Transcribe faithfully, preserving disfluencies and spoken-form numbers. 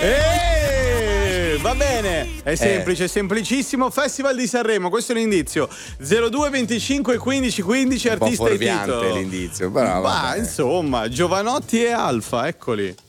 Eeeh, va bene, è semplice, eh. semplicissimo. Festival di Sanremo, questo è l'indizio. zero due venticinque quindici quindici, artista e titolo. l'indizio, però ma insomma, Giovanotti e Alfa, eccoli.